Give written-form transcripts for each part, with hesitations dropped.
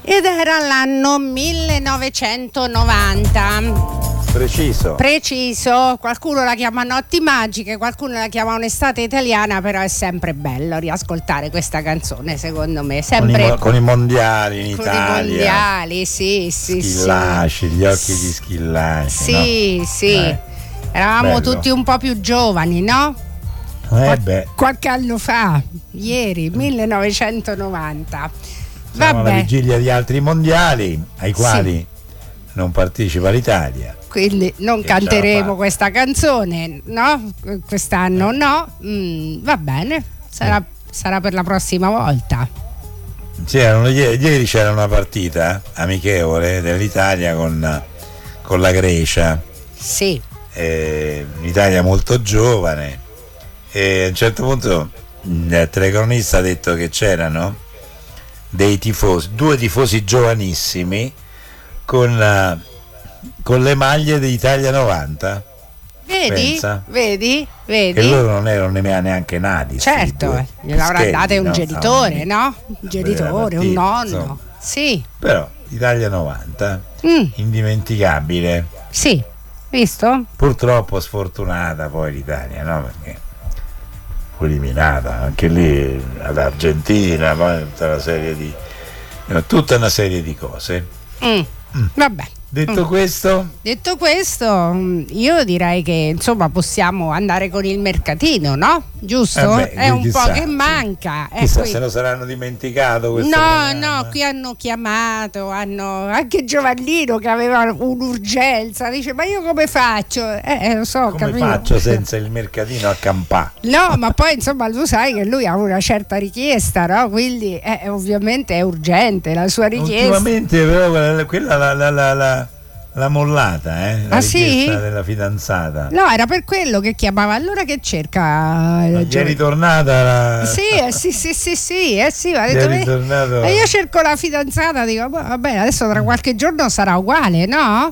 Ed era l'anno 1990. Preciso, qualcuno la chiama Notti Magiche, qualcuno la chiama Un'estate italiana, però è sempre bello riascoltare questa canzone, secondo me, sempre con i mondiali in Italia. Con i mondiali, sì. Schillaci, gli occhi di Schillaci. Sì. Eravamo bello. Tutti un po' più giovani, no? Qualche anno fa, ieri, 1990. Siamo alla vigilia di altri mondiali ai quali non partecipa l'Italia. Quindi non canteremo questa canzone, no? Quest'anno no. Va bene, sarà per la prossima volta. Ieri c'era una partita amichevole dell'Italia con la Grecia. Sì. L'Italia molto giovane. E a un certo punto il telecronista ha detto che c'erano due tifosi giovanissimi con le maglie dell'Italia 90. Vedi? Che loro non erano neanche nati. Certo, gliel'avrà date un genitore, no? Un genitore, un nonno. Insomma. Sì. Però Italia 90, indimenticabile. Sì, visto? Purtroppo sfortunata poi l'Italia, no? Perché fu eliminata anche lì all'Argentina, poi tutta una serie di cose. Vabbè. Detto questo, io direi che insomma possiamo andare con il mercatino, no? Giusto? È un po' che manca. Chissà se lo saranno dimenticato questo No, qui hanno chiamato, anche Giovannino che aveva un'urgenza, dice ma io come faccio? Lo so, come faccio senza il mercatino a campà? No, ma poi insomma tu sai che lui ha una certa richiesta, no? Quindi ovviamente è urgente la sua richiesta. Ultimamente però quella la mollata, la richiesta della fidanzata. No, era per quello che chiamava. Allora che cerca? È ritornata Sì, ha detto io cerco la fidanzata, dico vabbè, adesso tra qualche giorno sarà uguale, no?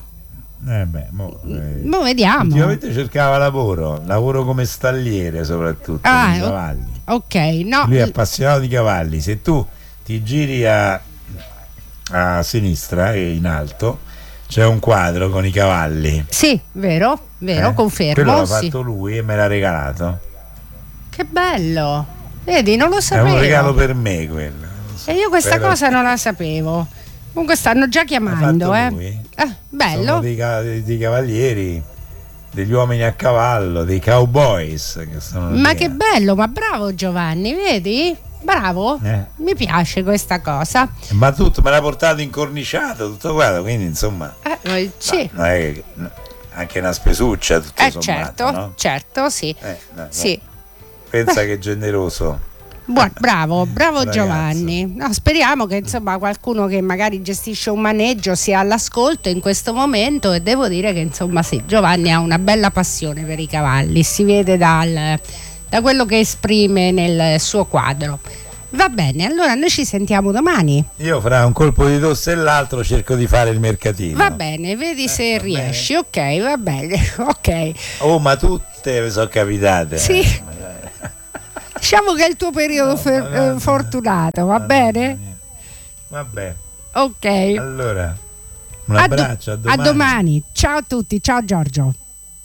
Mo vediamo. Ultimamente cercava lavoro come stalliere soprattutto di cavalli. Ok, no. Lui è appassionato di cavalli. Se tu ti giri a sinistra e in alto c'è un quadro con i cavalli. Sì, vero, confermo. Quello l'ha fatto lui e me l'ha regalato. Che bello. Vedi, non lo sapevo. È un regalo per me quello. E io questa cosa non la sapevo. Comunque stanno già chiamando, bello. Sono dei cavalieri, degli uomini a cavallo, dei cowboys che sono. Ma che bello, ma bravo Giovanni, vedi? Bravo, mi piace questa cosa. Ma tutto me l'ha portato incorniciato, tutto quello, quindi insomma sì. non è che, anche una spesuccia tutto sommato, certo, sì. Sì. Pensa che generoso. Bravo Giovanni. No, speriamo che insomma qualcuno che magari gestisce un maneggio sia all'ascolto in questo momento, e devo dire che insomma sì, Giovanni ha una bella passione per i cavalli, si vede da quello che esprime nel suo quadro. Va bene, allora noi ci sentiamo domani. Io fra un colpo di tosse e l'altro cerco di fare il mercatino. Va bene, vedi se riesci. Bene. Ok, va bene. Ok. Oh, ma tutte sono capitate. Sì. Diciamo che è il tuo periodo fortunato, va bene? Vabbè. Ok. Allora, un abbraccio, a domani. A domani. Ciao a tutti, ciao Giorgio.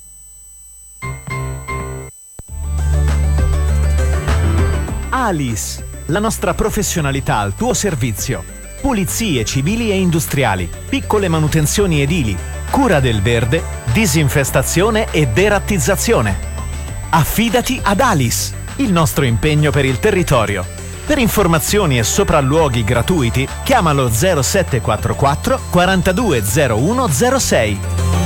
Alice, la nostra professionalità al tuo servizio. Pulizie civili e industriali, piccole manutenzioni edili, cura del verde, disinfestazione e derattizzazione. Affidati ad Alice, il nostro impegno per il territorio. Per informazioni e sopralluoghi gratuiti, chiamalo 0744 420106.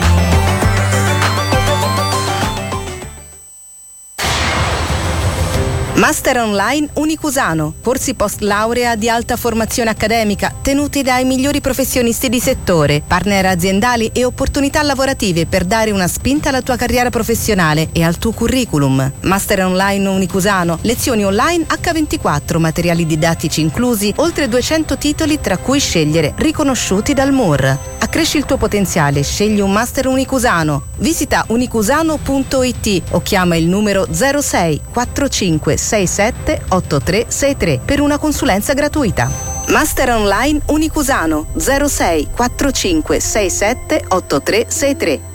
Master Online Unicusano, corsi post laurea di alta formazione accademica tenuti dai migliori professionisti di settore, partner aziendali e opportunità lavorative per dare una spinta alla tua carriera professionale e al tuo curriculum. Master Online Unicusano, lezioni online H24, materiali didattici inclusi, oltre 200 titoli tra cui scegliere, riconosciuti dal MUR. Accresci il tuo potenziale, scegli un Master Unicusano. Visita unicusano.it o chiama il numero 06 45 67 8363 per una consulenza gratuita. Master Online Unicusano 06 45 67 8363.